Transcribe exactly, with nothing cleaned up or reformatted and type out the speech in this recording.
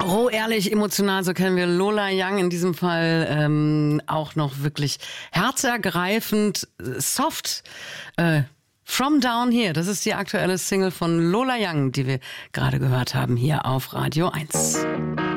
Roh, ehrlich, emotional, so kennen wir Lola Young in diesem Fall ähm, auch noch wirklich herzergreifend, soft. Äh, From Down Here, das ist die aktuelle Single von Lola Young, die wir gerade gehört haben hier auf Radio eins.